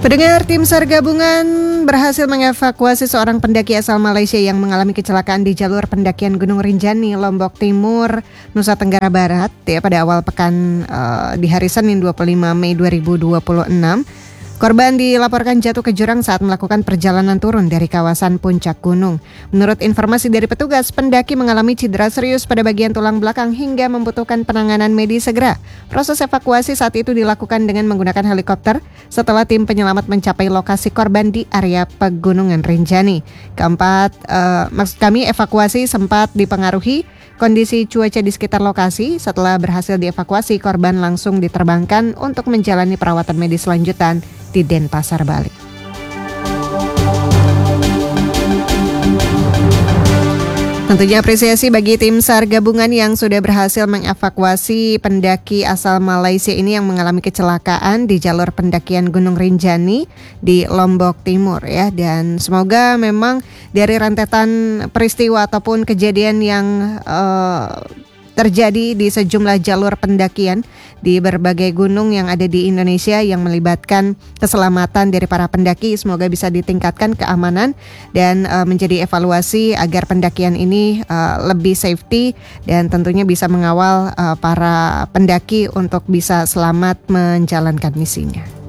Pendengar, tim SAR gabungan berhasil mengevakuasi seorang pendaki asal Malaysia yang mengalami kecelakaan di jalur pendakian Gunung Rinjani, Lombok Timur, Nusa Tenggara Barat pada awal pekan di hari Senin 25 Mei 2026. Korban dilaporkan jatuh ke jurang saat melakukan perjalanan turun dari kawasan puncak gunung. Menurut informasi dari petugas, pendaki mengalami cedera serius pada bagian tulang belakang hingga membutuhkan penanganan medis segera. Proses evakuasi saat itu dilakukan dengan menggunakan helikopter setelah tim penyelamat mencapai lokasi korban di area Pegunungan Rinjani. Maksud kami evakuasi sempat dipengaruhi kondisi cuaca di sekitar lokasi. Setelah berhasil dievakuasi, korban langsung diterbangkan untuk menjalani perawatan medis lanjutan di Denpasar, Bali. Tentunya apresiasi bagi tim SAR gabungan yang sudah berhasil mengevakuasi pendaki asal Malaysia ini yang mengalami kecelakaan di jalur pendakian Gunung Rinjani di Lombok Timur ya. Dan semoga memang dari rentetan peristiwa ataupun kejadian yang terjadi di sejumlah jalur pendakian di berbagai gunung yang ada di Indonesia yang melibatkan keselamatan dari para pendaki, semoga bisa ditingkatkan keamanan dan menjadi evaluasi agar pendakian ini lebih safety dan tentunya bisa mengawal para pendaki untuk bisa selamat menjalankan misinya.